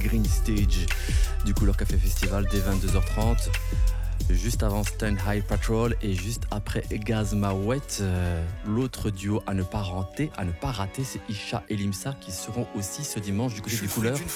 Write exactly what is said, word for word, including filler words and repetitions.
Green Stage du Couleur Café Festival dès vingt-deux heures trente. Juste avant Stun High Patrol et juste après Gaz Mawet, euh, l'autre duo à ne pas rater, à ne pas rater, c'est Isha et Limsa qui seront aussi ce dimanche du côté du Couleur.